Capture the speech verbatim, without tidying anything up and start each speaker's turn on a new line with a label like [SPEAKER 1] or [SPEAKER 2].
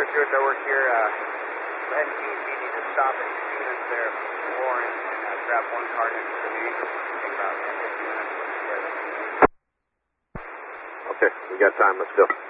[SPEAKER 1] Stuart, I work here. Uh, N T C need to stop at Stevens there, Warren, and uh, grab one car next to me. Take about ten, fifteen minutes to get together.
[SPEAKER 2] Okay, we got time. Let's go.